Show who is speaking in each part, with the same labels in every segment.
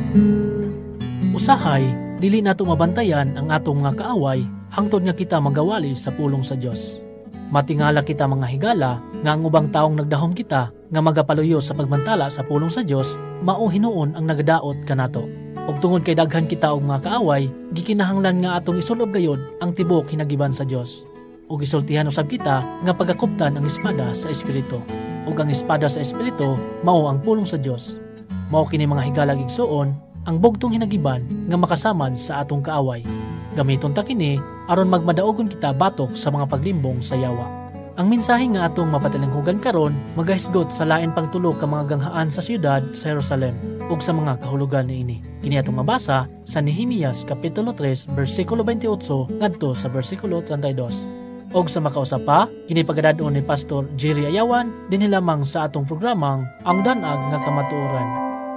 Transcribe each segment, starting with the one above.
Speaker 1: Usahay, dili nato mabantayan ang atong mga kaaway hangtod nga kita magawali sa pulong sa Dios. Matingala kita mga higala nga ang ubang taong nagdahom kita nga magapaluyo sa pagmantala sa pulong sa Dios, mao hinuon ang nagadaot kanato. Ug tungod kay daghan kita og mga kaaway, gikinahanglan nga atong isulob gayud ang tibok hinagiban sa Dios. Ug isultihan usab kita nga pagakuptan ang espada sa espiritu. Ug ang espada sa espiritu mao ang pulong sa Dios. Mao kini mga higala igsuon ang bugtong hinagiban nga makasamad sa atong kaaway. Gamiton ta kini aron magmadaogon kita batok sa mga paglimbong sa yawa. Ang mensahe nga atong mapatilinghugan karon magahisgot sa lain pang tulo ka mga ganghaan sa siyudad sa Jerusalem ug sa mga kahulugan niini. Kini atong mabasa sa Nehemias kapitulo 3 bersikulo 28 ngadto sa bersikulo 32. Og sa makausap pa, kini pagadadon ni Pastor Jerry Ayawan dinhi lamang sa atong programang Ang Danag nga Kamatuoran.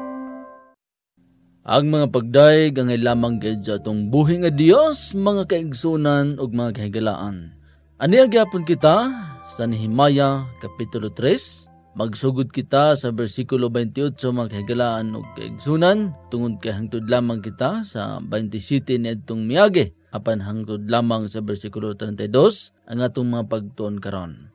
Speaker 2: Ang mga pagdaig ang lamang gid sa atong buhi nga Dios, mga kaigsunan ug mga kahigalaan. Ani agyapon kita sa Nehemia kapitulo 3, magsugod kita sa bersikulo 28 mga kahigalaan ug kaigsunan, tungod kay hangtod lamang kita sa 27 niadtong miagi, apan hangtod lamang sa bersikulo 32 ang atong mga pagtuon karon.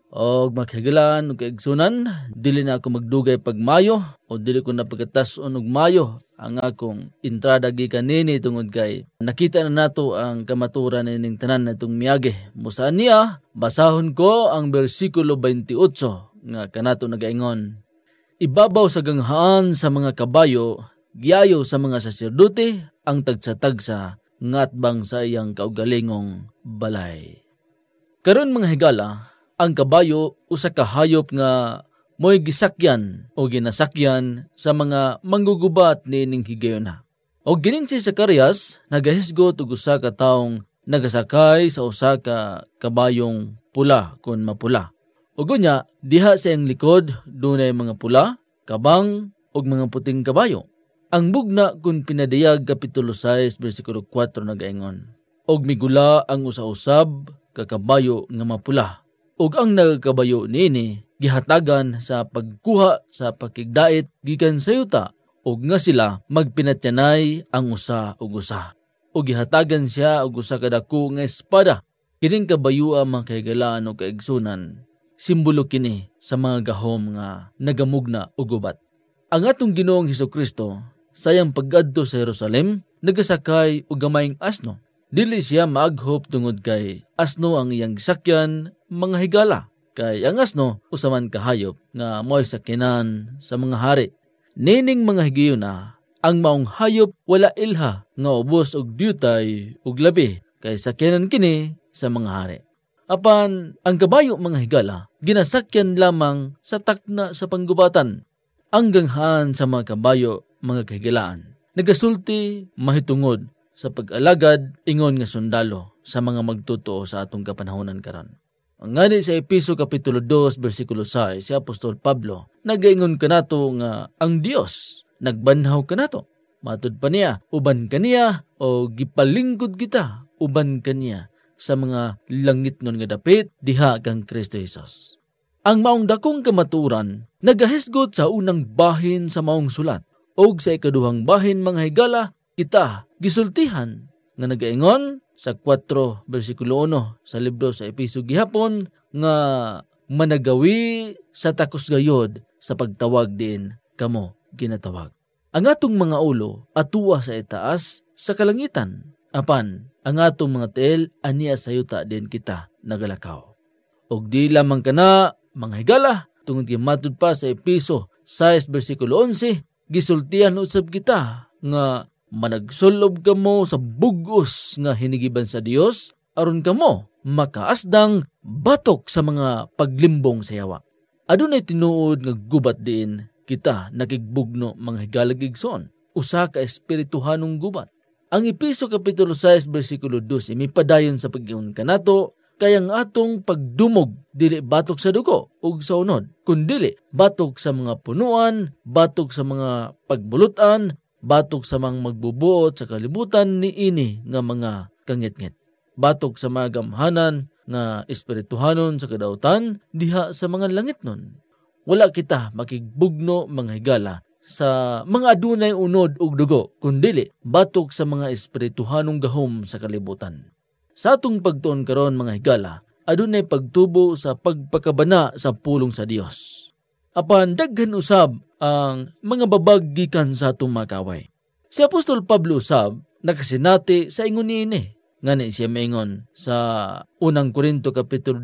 Speaker 2: Og makahigalaan ug kaigsunan, dili na ako magdugay pagmayo o dili ko na pagkatas-on og mayo ang akong entrada gikan nini tungod kay nakita na nato ang kamaturan ning tanan natong miagi. Musaan niya, basahon ko ang bersikulo 28 nga kanato nagaingon. Ibabaw sa ganghaan sa mga kabayo, giayo sa mga saserdote ang tagsa-tagsa ngatbang sa iyang kaugalingong balay. Karon mga higala, ang kabayo usa ka hayop nga mo'y gisakyan o ginasakyan sa mga manggugubat ni ining higayuna. O gining si Zacarias nagahisgot og usa ka taong nagasakay sa usa ka kabayong pula kun mapula. O gunya diha sa iyang likod dunay mga pula, kabang ug mga puting kabayo. Ang bugna kun pinadayag kapitulo 6 bersikulo 4 nagaingon. Og migula ang usa-usab ka kabayo nga mapula. Ug ang nagakabayo niini gihatagan sa pagkuha sa pakigdait gikan sa yuta ug nga sila magpinatyanay ang usa ug usa. Ug gihatagan siya og usa ka dako nga espada. Kining kabayo ang mga kahigalaan ug kaigsunan. Simbolo kini sa mga gahom nga nagamugna og gubat. Ang atong Ginoong Hesukristo sayang pag-adto sa Jerusalem nagasakay og gamayng asno. Dili siya maaghop tungod kay asno ang iyang gisakyan mga higala. Kay ang asno usaman kahayop nga mo'y sakyanan sa mga hari. Nining mga higayuna, ang maong hayop wala ilha nga ubos og diyutay ug labi kay sakyanan kini sa mga hari. Apan ang kabayo mga higala ginasakyan lamang sa takna sa panggubatan. Ang ganghaan sa mga kabayo mga kahigalaan nagasulti mahitungod sa pag-alagad ingon nga sundalo sa mga magtutuo sa atong kapanahonan karon. Ang ngani sa Episo kapitulo 2 bersikulo 6 si Apostol Pablo nagaingon kanato nga ang Dios nagbanhaw kanato. Matud pa niya, uban kaniya o gipalingkod kita uban kaniya sa mga langit ngon nga dapit diha kang Kristo Jesus. Ang maong dakong kamaturan nagahisgot sa unang bahin sa maong sulat og sa ikaduhang bahin mga higala kita gisultihan nga nagaingon sa 4 bersikulo 1 sa libro sa Episo gihapon nga managawi sa takos gayod sa pagtawag din kamo ginatawag. Ang atong mga ulo atuwa sa itaas sa kalangitan, apan ang atong mga tiil aniya sa yuta din kita nagalakaw. Og di lamang kana mga higala tungod kay matud pa sa Episo 6 bersikulo 11 gisultihan usab kita nga managsulob kamo sa bugos nga hinigiban sa Dios aron kamo makaasdang batok sa mga paglimbong sa yawa. Adunay tinuod nga gubat din kita nakigbugno mga higalagigson, usa ka espirituhanong gubat. Ang Episo kapitulo 6 bersikulo 12 mipadayon sa pag-ingon kanato kay ang atong pagdumog dili batok sa dugo ug sa unod, kundili batok sa mga punuan, batok sa mga pagbulutan, batok sa mga magbubuot sa kalibutan ni ini nga mga kangit-ngit. Batok sa mga gamhanan nga espirituhanon sa kadautan diha sa mga langit nun. Wala kita makigbugno mga higala sa mga adunay unod ug dugo, kundili batok sa mga espirituhanong gahom sa kalibutan. Sa atong pagtuon karon mga higala, adunay pagtubo sa pagpakabana sa pulong sa Dios. Apan daghan usab ang mga babag gikan sa atong mga kaway. Si Apostol Pablo usab nakasinati sa ingon niini. Ngani siya maingon sa unang Korinto kapitulo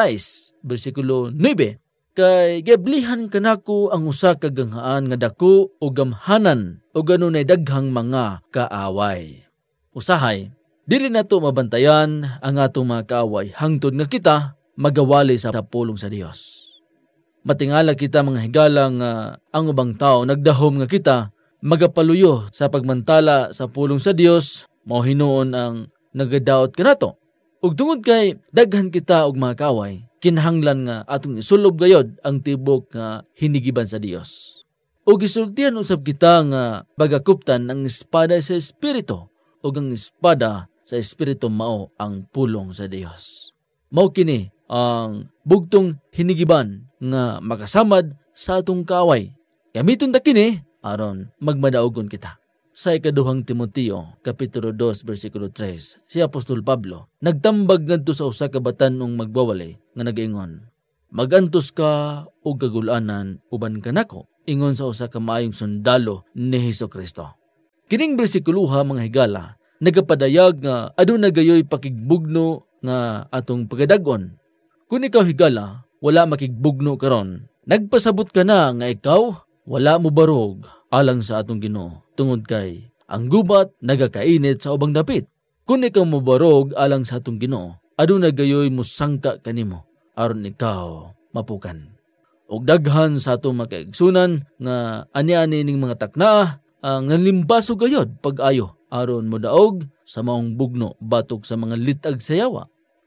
Speaker 2: 16, bersikulo 9, kay gablihan kanako ang usa ka ganghaan nga dako o gamhanan o ganunay daghang mga kaaway. Usahay, dili nato mabantayan ang atong mga kaaway hangtod nga kita magawali sa pulong sa Dios. Matingala kita mga higala nga ang ubang tao nagdahom nga kita magapaluyo sa pagmantala sa pulong sa Dios, mao hinuon ang nagadaot kanato. Ug tungod kay daghan kita og mga kaaway, kinahanglan nga atong isulob gayod ang tibok nga hinigiban sa Dios. Ug gisultihan usab kita nga pagakuptan ang espada sa espiritu, ug ang espada sa espiritu mao ang pulong sa Dios. Mao kini ang bugtong hinigiban nga makasamad sa atong kaaway. Gamiton ta kini aron magmadaogon kita. Sa ikaduhang Timoteo, kapitulo 2, bersikulo 3, si Apostol Pablo nagtambag ngadto sa usa ka batanong magwawali nga nag-ingon, "Magantos ka og kagulanan uban kanako," ingon sa usa ka maayong sundalo ni Hesukristo. Kining bersikuluha mga higala nagapadayag nga aduna gayoy pakigbugno nga atong pagadag-on. Kung ikaw higala wala makigbugno karon, nagpasabot ka na nga ikaw wala mo barog alang sa atong Ginoo. Tungod kay ang gubat nagakainit sa ubang dapit. Kung ikaw mobarog alang sa atong Ginoo, aduna gayoy mo sangka kanimo aron ikaw mapukan. Og daghan sa atong makaigsunan nga ani-ani ning mga takna ang nalimbaso gayod pag-ayo aron modaog sa maong bugno batok sa mga litag sayawa.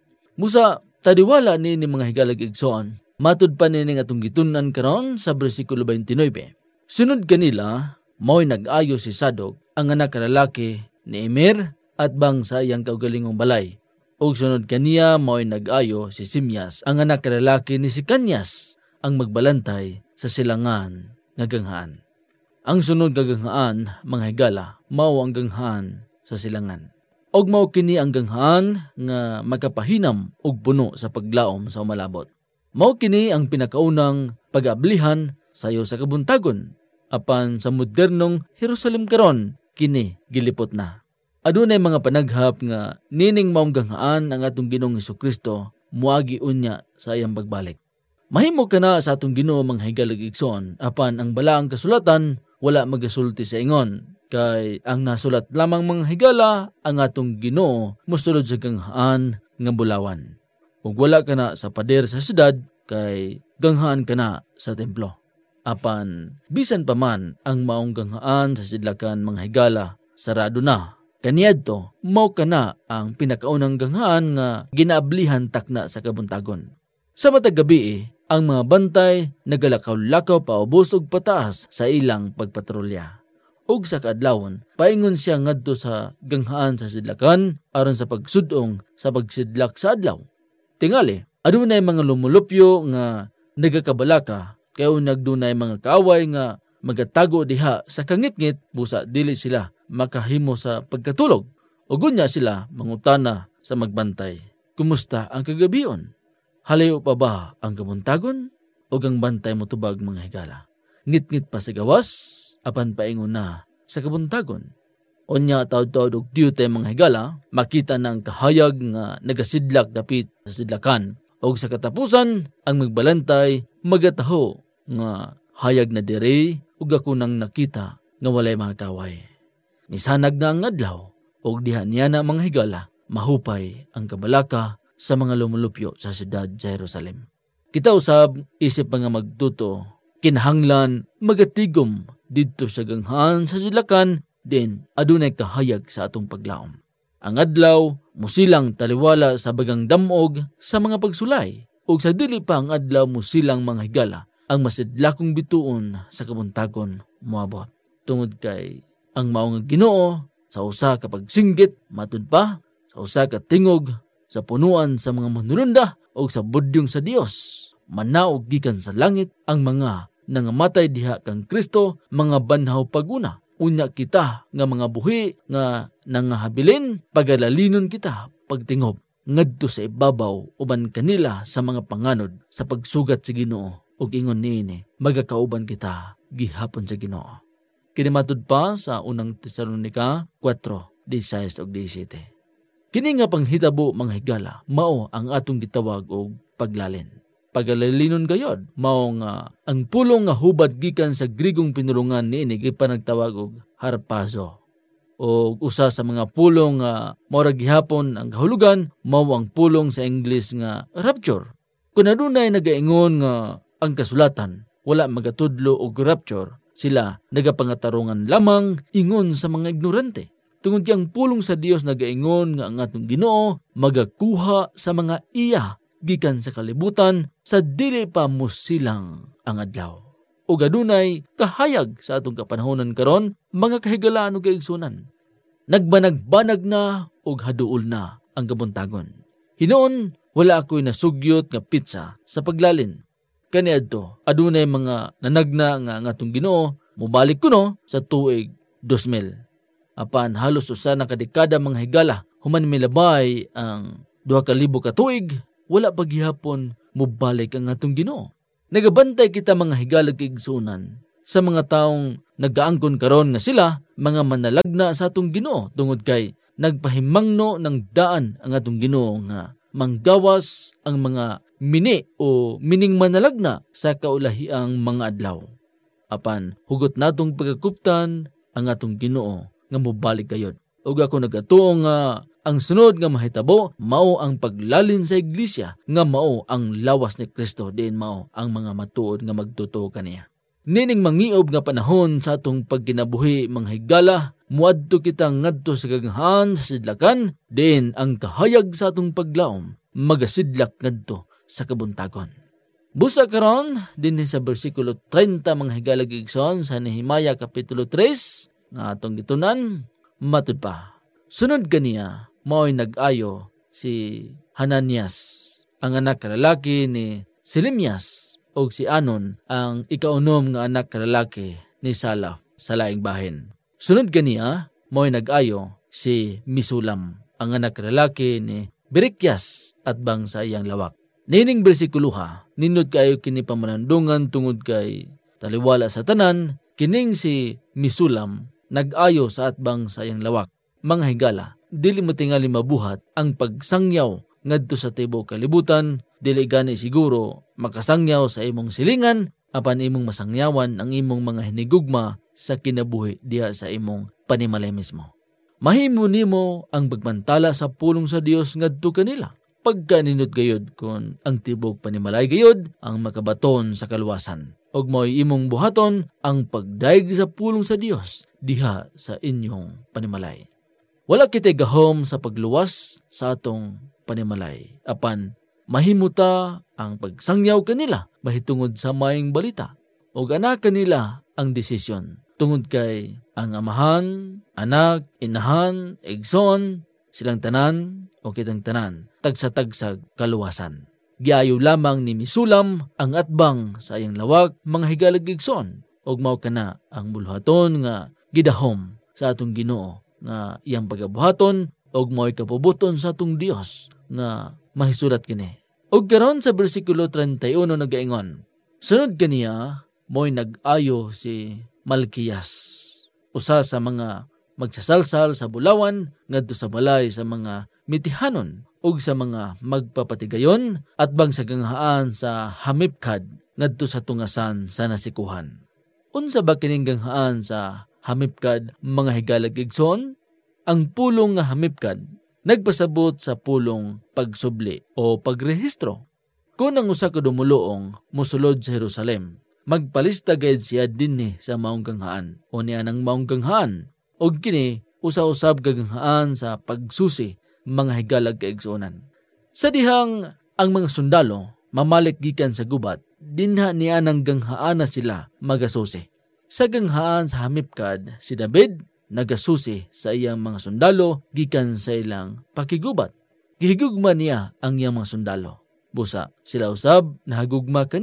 Speaker 2: Musa tadiwala ni mga higalag igsoon, matud pa nining atong gitunan karon sa bersikulo 29. Sunod kanila mao'y nag-ayo si Sadok, ang anak lalaki ni Emir at bangsa iyang kaugalingong balay. Ug sunod kaniya mao'y nag-ayo si Simyas, ang anak lalaki ni Sikanyas, ang magbalantay sa silangan nga ganghaan. Ang sunod nga ganghaan, mga higala, mao ang ganghaan sa silangan. Og mao kini ang ganghaan nga makapahinam og puno sa paglaom sa umalabot. Mao kini ang pinakaunang pag-ablihan sayo sa kabuntagon. Apan sa modernong Jerusalem karon kini gilipot na. Adunay mga panaghap nga nining maong ganghaan ang atong Ginoong Hesukristo muagi unya sa iyang pagbalik. Mahimo kana sa atong Ginoo mga higalag igsoon, apan ang balaang kasulatan wala magasulti sa ingon, kay ang nasulat lamang mga higala ang atong Ginoo mosulod sa ganghaan nga bulawan. Ug wala kana sa pader sa syudad kay ganghaan kana sa templo. Apan bisan pa man ang maong ganghaan sa sidlakan mga higala sarado na. Kaniadto mao kana ang pinakaunang ganghaan nga ginaablihan takna sa kabuntagon. Sa matag gabi ang mga bantay nagalakaw-lakaw paubos og pataas sa ilang pagpatrolya. Ug sa kaadlawon paingon siya ngadto sa ganghaan sa sidlakan aron sa pagsudong sa pagsidlak sa adlaw. Tingali adunay mga lumulupyo nga nagakabalaka kay nagdunay mga kaaway nga magatago diha sa kangitngit busa dili sila makahimo sa pagkatulog. Ug unya sila mangutana sa magbantay, "Kumusta ang kagabion? Halayo pa ba ang kabuntagon?" Ug ang bantay motubag mga higala, "Ngit-ngit pa sa gawas, apan paingon na sa kabuntagon." Unya taud-taud og diyutay mga higala, makita ng kahayag nga nagasidlak dapit sa sidlakan. Og sa katapusan, ang magbalantay magataho nga hayag na diri ug ako nang nakita nga walay mga kaway. Misanag na ang adlaw og diha niya na mga higala mahupay ang kabalaka sa mga lumulupyo sa siyudad sa Jerusalem. Kita usab isip nga magtuto, kinahanglan magatigom didto sa ganghaan sa sidlakan din adunay kahayag sa atong paglaom. Ang adlaw musilang taliwala sa bagang damog sa mga pagsulay ug sa dili pa ang adlaw musilang mga higala ang masidlakong bituon sa kabuntagon moabot. Tungod kay ang maong Ginoo sa usa ka pagsinggit matud pa sa usa ka tingog sa punuan sa mga manulunda o sa budyong sa Dios manaog gikan sa langit ang mga nangamatay diha kang Kristo mga banhaw paguna. Unya kita nga mga buhi nga nangahabilin, pagalalinon kita pagtingob ngadto sa ibabaw uban kanila sa mga panganod sa pagsugat sa Ginoo ug ingon niini magakauban kita gihapon sa Ginoo. Kini matud pa sa unang Tesalonica 4:16 ug 17. Kini nga panghitabo mga higala mao ang atong gitawag og paglalin. Pagalalinon gayod mao nga ang pulong nga hubad gikan sa Grigong pinulungan niini gipanagtawag og harpazo. O usa sa mga pulong nga mora gihapon ang kahulugan mao ang pulong sa English nga rapture. Kung adunay nagaingon nga ang kasulatan wala magatudlo og rapture, sila nagapangatarungan lamang ingon sa mga ignorante. Tungod kang pulong sa Dios nagaingon nga ang atong Ginoo magakuha sa mga iya gikan sa kalibutan sa dili pa musilang ang adlaw. O adunay kahayag sa atong kapanahonan karon mga kahigalaan ug kaigsunan. Nagbanag-banag na ug haduol na ang kabuntagon. Hinoon wala ako'y nasugyot nga pizza sa paglalin. Kaniadto adunay mga nanagna nga ang atong Ginoo mobalik kuno sa tuig 2000. Apan halos usa na kadekada mga higala human milabay ang 2,000 ka tuig wala pa gihapon mobalik ang atong Ginoo. Nagabantay kita mga higalag kaigsunan sa mga taong nagaangkon karon nga sila mga manalagna sa atong Ginoo tungod kay nagpahimangno ng daan ang atong Ginoo nga manggawas ang mga mini o mining manalagna sa kaulahiang mga adlaw. Apan hugot natong pagakuptan ang atong Ginoo nga mobalik gayod. Ug ako nagatuo nga ang sunod nga mahitabo mao ang paglalin sa iglesia nga mao ang lawas ni Kristo diin mao ang mga matuod nga magtuto kaniya. Nining mangiob nga panahon sa atong pagkinabuhi mga higala muadto kita ngadto sa gaghan sa sidlakan diin ang kahayag sa atong paglaom magasidlak ngadto sa kabuntagon. Busa karon dinhi sa bersikulo 30 mga higala igsoon sa Nehemia kapitulo 3 nga atong gitunan matud pa. Sunod kaniya mao'y nag-ayo si Hananias, ang anak lalaki ni Selemias, o si Anon, ang ikaunom nga anak lalaki ni Salaf sa laing bahin. Sunod kaniya, mao'y nag-ayo si Misulam, ang anak lalaki ni Berekyas at bang sa iyang lawak. Nining bersikuluha, ninod kayo kini pamanandungan tungod kay taliwala sa tanan, kining si Misulam nag-ayo sa atbang sa iyang lawak. Mga higala, dili mo tingali mabuhat ang pagsangyaw ngadto sa tibuok kalibutan, dili gani siguro makasangyaw sa imong silingan, apan imong masangyawan ang imong mga hinigugma sa kinabuhi diha sa imong panimalay mismo. Mahimo nimo ang pagmantala sa pulong sa Dios ngadto kanila. Pagkaninot gayod kon ang tibuok panimalay gayod ang makabaton sa kaluwasan. Og mo'y imong buhaton ang pagdaig sa pulong sa Dios diha sa inyong panimalay. Wala kita'y gahom sa pagluwas sa atong panimalay. Apan, mahimuta ang pagsangyaw kanila mahitungod sa maing balita. O gana kanila ang desisyon. Tungod kay ang amahan, anak, inahan, igsoon, silang tanan o kitang tanan, tagsa-tagsag kaluwasan. Giayo lamang ni Misulam ang atbang sa iyang lawak mga higalag igsoon. Og mao kana ang bulhaton nga gidahom sa atong Ginoo nga iyang pagabuhaton og mo'y kapubuton sa atong Dios nga mahisulat kini. Og karon sa bersikulo 31 nagaingon, sunod kaniya mo'y nag-ayo si Malkiyas, usa sa mga magsasalsal sa bulawan ngadto sa balay sa mga mitihanon ug sa mga magpapatigayon at bang sa ganghaan sa Hamipkad ngadto sa tungasan sa nasikuhan. Unsa ba kining ganghaan sa Hamipkad mga higalag igsoon? Ang pulong nga Hamipkad nagpasabot sa pulong pagsubli o pagrehistro. Kung ang usa ka dumuluong mosulod sa Jerusalem, magpalista gayud siya dinhi sa maong ganghaan o niya ng maong ganghaan og kini usa-usab ganghaan sa pagsusi mga higalag kaigsuonan. Sa dihang ang mga sundalo mamalik gikan sa gubat, dinha niya ng ganghaan na sila magasusi. Sa ganghaan sa Hamipkad, si David nagasusi sa iyang mga sundalo gikan sa ilang pakigubat. Gihigugma niya ang iyang mga sundalo. Busa, sila usab nahagugma kaniya.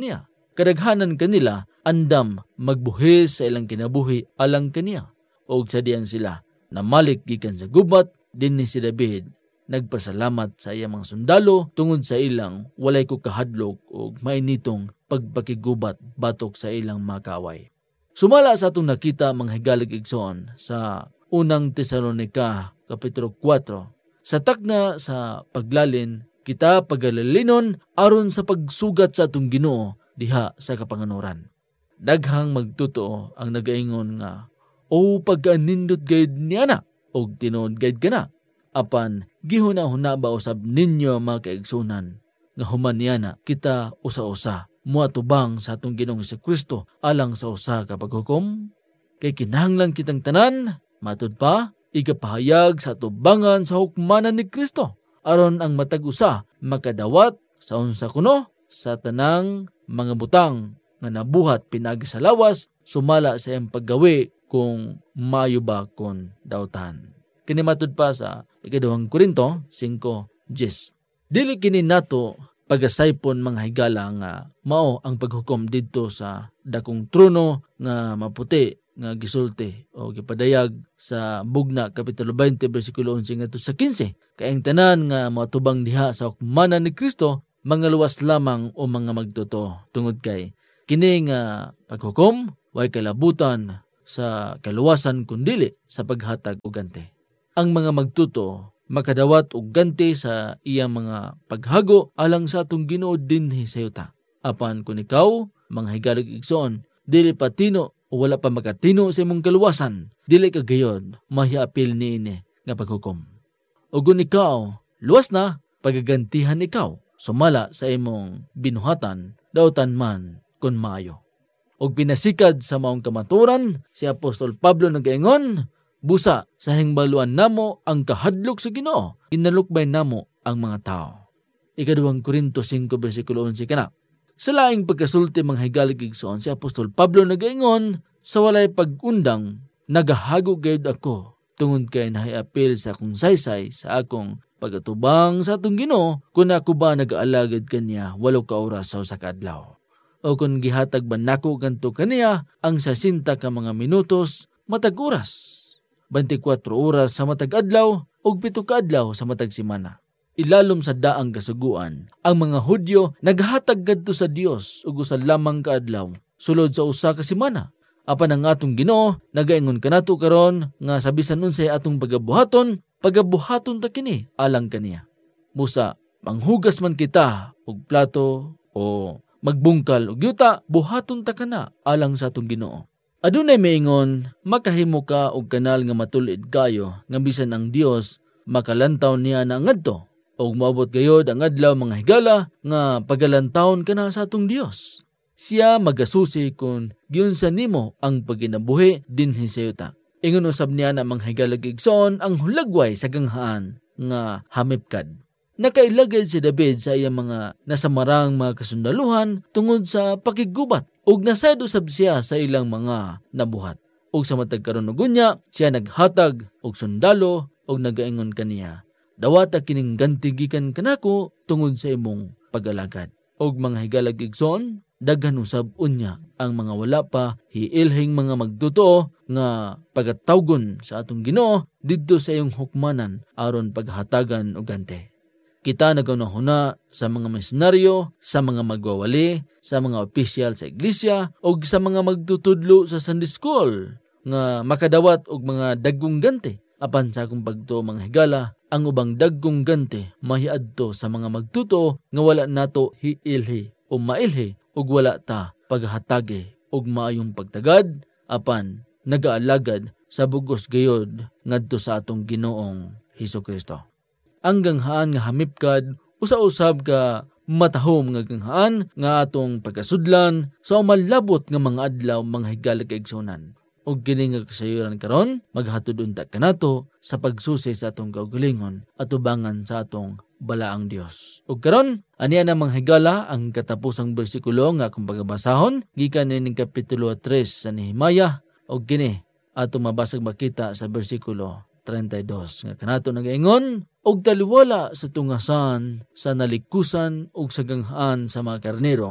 Speaker 2: kadaghanan kanila andam magbuhis sa ilang kinabuhi alang kaniya. Og sa diyan sila namalik gikan sa gubat, dinhi si David nagpasalamat sa iyang mga sundalo tungod sa ilang walay ko kahadlok og mainitong pagpakigubat batok sa ilang mga kaaway. Sumala sa atong nakita mga higalag igsoon sa unang Tesalonica Kapitulo 4. Sa takna sa paglalin, kita pagalalinon aron sa pagsugat sa atong Ginoo diha sa kapanganuran. Daghang magtuto ang nagaingon nga, o pagkaanindot gayud niana, o tinuod gayud ka na. Apan, gihuna-huna ba usab ninyo mga kaigsunan, nga human niana kita usa-usa, muatubang sa atong Ginoong Jesucristo alang sa usa ka paghukom? Kay kinahanglan kitang tanan, matud pa, ikapahayag sa tubangan sa hukmanan ni Kristo, aron ang matag-usa makadawat sa unsa kuno sa tanang mga butang nga nabuhat pinagi sa lawas, sumala sa iyang paggawi kung mayo ba kon dawtan. Kini matud pa sa 2 Korinto 5:10. Dili kini nato pagasaypon mga higala nga mao ang paghukom didto sa dakong trono nga maputi nga gisulti o gipadayag sa Bugna Kapitulo 20 versikulo 11 ngadto sa 15. Kay ang tanan nga matubang diha sa hukmanan ni Kristo mga luwas lamang o mga magtuto, tungod kay kini nga paghukom way kalabutan sa kaluwasan kundili sa paghatag og ganti. Ang mga magtuto makadawat og ganti sa iyang mga paghago alang sa atong Ginoo dinhi sa yuta. Apan kung ikaw mga higalag igsoon dili patino o wala pa makatino sa imong kaluwasan, dili ka gayod mahiapil niini nga paghukom. O kung ikaw luwas na, pagagantihan ikaw sumala sa imong binuhatan dawtan man kun maayo. Og pinasikad sa maong kamaturan si Apostol Pablo nagaingon, busa sa hingbaluan namo ang kahadlok sa Ginoo, inalukbay namo ang mga tao. 2 Korinto 5 versikulo 11 kana. Sa laing pagkasulti mga higalig igsoon si Apostol Pablo nagaingon, sa walay pag-undang nagahago gayud ako tungod kay nahiapil sa akong saysay sa akong pagatubang sa atong Ginoo kung ako ba nagaalagad kaniya 8 ka oras sa usa ka adlaw. O kung gihatag ba nako kanto kaniya ang 60 ka mga minutos matag oras, 24 oras sa matag adlaw ug 7 ka adlaw sa matag semana. Ilalom sa daang kasuguan, ang mga Hudyo naghatag kadto sa Dios ug usa lamang ka adlaw sulod sa usa ka semana. Apan ang atong Ginoo nagaingon kanato karon nga sa bisan unsay atong pagabuhaton ta kini alang kaniya. Musa, manghugas man kita og plato o magbungkal og yuta, buhaton ta kana alang sa atong Ginoo. Adunay maingon, makahimo ka og kanal nga matulid kayo nga bisan ang Dios makalantaw niya na ngadto. Og maabot gayod ang adlaw mga higala nga pagalantawon kana sa atong Dios. Siya magasusi kung giunsa nimo ang paginabuhi dinhi sa yuta. Ingon usab niya na mga higalag igsoon ang hulagway sa ganghaan nga hamipkad. Nakailagay si David sa iyang mga nasamarang mga kasundaluhan tungod sa pakigubat ug nasayad usab siya sa ilang mga nabuhat. Ug sa matag karon ug unya siya naghatag og sundalo ug nagaingon kaniya, dawata kining ganti gikan kanako tungod sa imong pag-alagad. Og mga higalag igsoon, daghan usab unya ang mga wala pa hiilhing mga magtuto nga pagatawgon sa atong Ginoo didto sa iyong hukmanan aron paghatagan og ganti. Kita nagaunahuna sa mga misyonaryo, sa mga magwawali, sa mga opisyal sa iglesia o sa mga magtutudlo sa Sunday School nga makadawat og mga dagkong ganti. Apan sa akong pagtuo mga higala, ang ubang dagkong ganti mahiadto sa mga magtuto nga wala nato hiilhi o mailhi ug wala ta paghatagi og maayong pagtagad apan nagaalagad sa bugos gayod ngadto sa atong Ginoong Hesukristo. Ang ganghaan nga hamipkad usa-usab ka matahom nga ganghaan nga atong pagkasudlan sa malabot nga mga adlaw mga higala kaigsunan. Og kini nga kasayuran karon maghatod unta kanato sa pagsusi sa atong kaugalingon at tubangan sa atong balaang Dios. Og karon aniya na mga higala ang katapusang bersikulo nga akong pagbasahon gikan ning kapitulo 3 sa Nehemia og kini atong mabasag makita sa bersikulo 32 nga kanato nagaingon, og taliwala sa tungasan sa nalikusan og sa ganghaan sa mga karnero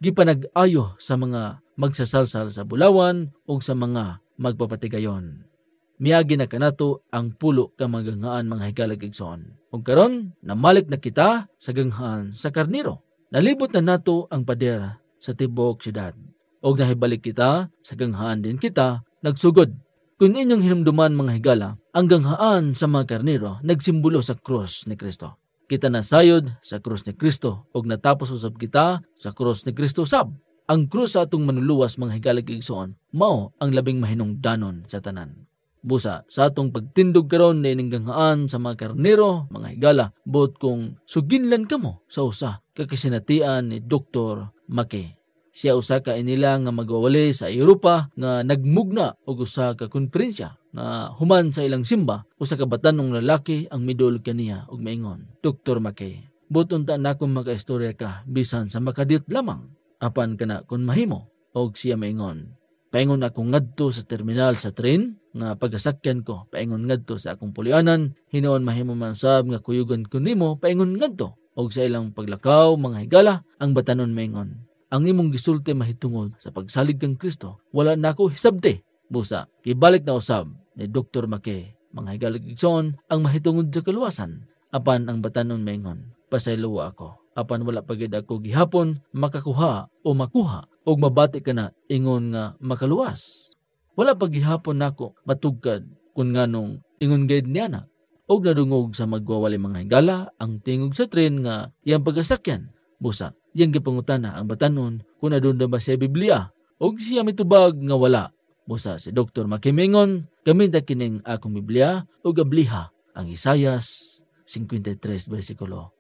Speaker 2: gipanag-ayo sa mga magsasalsal sa bulawan o sa mga magpapatigayon. Miyagi na kanato ang pulo ka maganghaan mga higala kay igsoon. Ug karon namalik na kita sa ganghaan sa karniro. Nalibot na nato ang pader sa tibuok syudad. Og nahibalik kita sa ganghaan din kita nagsugod. Kung inyong hinumduman mga higala, ang ganghaan sa mga karniro nagsimbolo sa krus ni Kristo. Kita nasayod sa krus ni Kristo og natapos usab kita sa krus ni Kristo usab. Ang krus sa atong manuluwas mga higala kay igsoon mao ang labing mahinungdanon sa tanan. Busa sa atong pagtindog karon na ininganghaan sa mga karnero mga higala bot kung suginlan kamo sa usa kakisinatian ni Dr. Mackay. Siya usa ka inila nga magwawali sa Europa nga nagmugna og usa ka konferensya nga human sa ilang simba usa ka batanong lalaki ang midol kaniya og maingon, Dr. Mackay, buton ta na kung makaistorya ka bisan sa makadiyot lamang. Apan kana kun mahimo og siya maingon, paingon ako ngadto sa terminal sa tren nga pagasakyan ko, paingon ngadto sa akong pulianan, hinoon mahimo man sab nga kuyugan ko nimo, paingon ngadto og sa ilang paglakaw mga higala ang batanon maingon, ang imong gisulti mahitungod sa pagsalig kang Kristo, wala nako hisabte. Busa kibalik na usab ni Dr. Mackay mga higala igsoon ang mahitungod sa kaluwasan. Apan ang batanon maingon, pasaylowa ako. Apan wala pagid ako gihapon makakuha o makuha og mabati ka na ingon nga makaluwas. Wala pagihapon nako matugkad kun nganong ingon gayud niya na. Og nadungog sa magwawali mga higala ang tingog sa tren nga iyang pagasakyan. Busa, iyang gipangutana ang batanon kung adun ba sa Biblia og siya mitubag nga wala. Busa si Dr. Mackay mingon, gamit kining akong Biblia og abliha ang Isayas 53 versikulo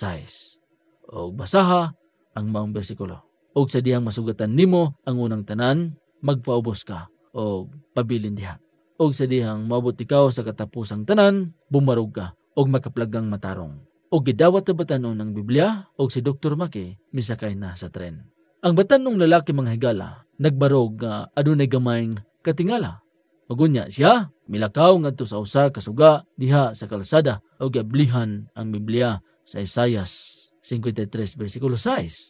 Speaker 2: 6. Og basaha ang maong bersikulo. Og sa dihang masugatan nimo ang unang tanan, magpaubos ka og pabilin diha. Og sa dihang maabot ikaw sa katapusang tanan, bumarog ka og makaplagang matarong. Og gidawat sa batanon ng Biblia og si Dr. Mackay misakay na sa tren. Ang batanong lalaki mga higala nagbarog nga adunay gamayng katingala. Magunya siya milakaw ngadto sa usa ka suga diha sa kalsada og ablihan ang Biblia sa Isayas 53 versikulo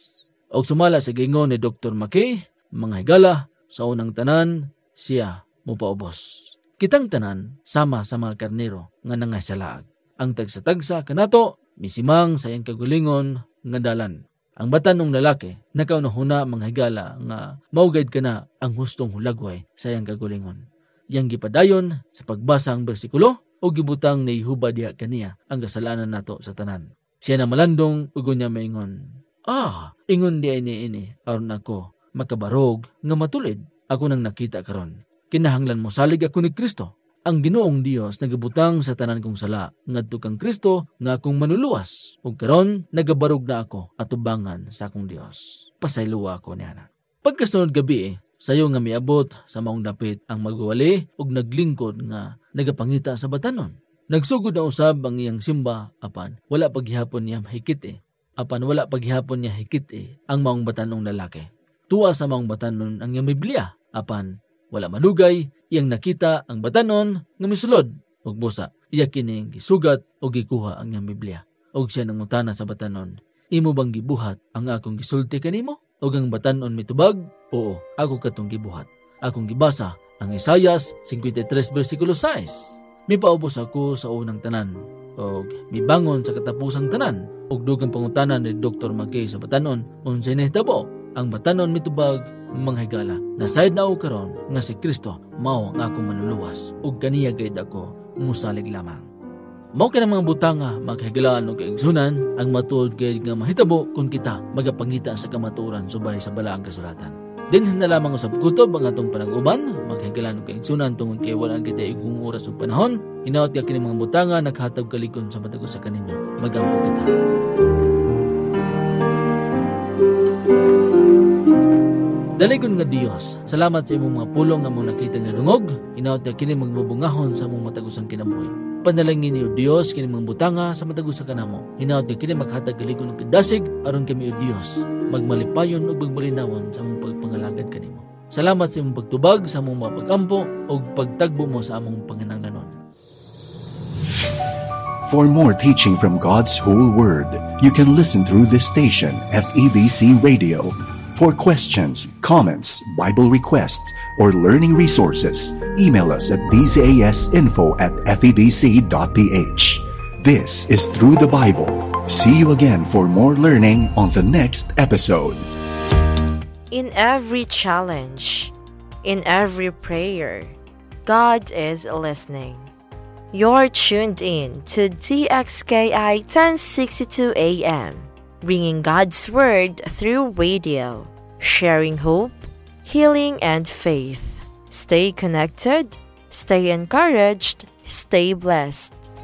Speaker 2: 6. Og sumala sa gingon ni Dr. Mackay, mga higala, sa unang tanan, siya mupaubos. Kitang tanan, sama sa mga karnero nga nangasalaag. Ang tagsa-tagsa kanato, misimang sa iyang kagulingon nga dalan. Ang batanong lalaki, nakaunahuna mga higala nga maugad ka na ang hustong hulagway sa iyang kagulingon. Yang gipadayon sa pagbasa ang bersikulo, o gibutang ni Yehuba diha kaniya ang kasalanan nato sa tanan. Siya na malandong ugo niya maingon, ingon di ini, aron ako makabarog nga matulid. Ako nang nakita karon. Kinahanglan mo salig ako ni Kristo. Ang Ginoong Dios nagabutang sa tanan kong sala, ngadto kang Kristo nga akong manuluwas. Ug karon nagabarog na ako atubangan sa akong Dios. Pasaylowa ako niya na. Pagkasunod gabi sayo nga miabot sa maong dapit ang magwali ug naglingkod nga nagapangita sa batanon. Nagsugod na usab ang iyang simba, apan wala paghihapon niya hikit ang maong batanong lalaki. Tuwa sa maong batanon ang iyang Biblia, apan wala madugay iyang nakita ang batanon nga misulod. Ug busa, iya kining gisugat o gikuha ang iyang Biblia. Og siya nangutana sa batanon, imo bang gibuhat ang akong gisulti kanimo? Og ang batanon mitubag, oo, ako katong gibuhat. Akong gibasa ang Isayas 53 versikulo 6. Mipaubos ako sa unang tanan, og mibangon sa katapusang tanan, og dugang pangutanan ni Dr. Mackay sa batanon, unsay nahitabo. Ang batanon mitubag, mga higala, nasayad na ako karon nga si Kristo mao ang akong manuluwas, og kaniya gayud ako musalig lamang. Mao kay mga butanga, maghigalaan og kaigsunan, ang matuod gayud nga mahitabo kung kita magapangita sa kamatuoran subay sa balaang kasulatan. Dinhin na lamang usab kutob ang atong panag-uban, maghigalan og kaigsunan tungod kay wala kita igong oras ug panahon. Hinaot ka kini mga butanga naghatag kalikon sa matagos sa kaninyo. Magampo kita. Daligon nga Dios, salamat sa imong mga pulong nga mong nakita nga dungog. Hinaot ka kini magbubungahon sa among matagosang kinabuhi. Panalangin niyo Dios kini mga butanga sa matagos sa kanamo. Hinaot ka kini maghatag kalikon og kadasig aron kami o Dios magmalipayon ug magbalinawon sa among pagpangalagad kanimo. Salamat sa imong pagtubag sa among mga pagampo ug pagtagbo mo sa among panginahanglanon.
Speaker 3: For more teaching from God's whole word, you can listen through this station, FEBC Radio. For questions, comments, Bible requests, or learning resources, email us at dzasinfo@febc.ph. This is Through the Bible. See you again for more learning on the next episode.
Speaker 4: In every challenge, in every prayer, God is listening. You're tuned in to DXKI 1062 AM, bringing God's Word through radio, sharing hope, healing, and faith. Stay connected, stay encouraged, stay blessed.